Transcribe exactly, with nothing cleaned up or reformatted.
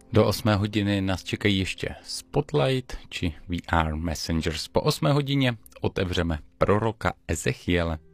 Do osmé hodiny nás čekají ještě Spotlight či V R Messengers. Po osmé hodině otevřeme proroka Ezechiele